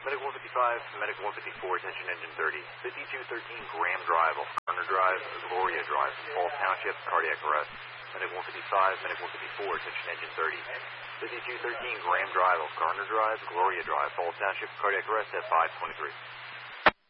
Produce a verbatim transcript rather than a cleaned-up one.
Medic one fifty-five, Medic one fifty-four, attention engine thirty. fifty-two thirteen Graham Drive, off Garner Drive, Gloria Drive, Falls Township, cardiac arrest. Medic one fifty-five, Medic one fifty-four, attention engine thirty. fifty-two thirteen Graham Drive, off Garner Drive, Gloria Drive, Falls Township, cardiac arrest at five twenty-three.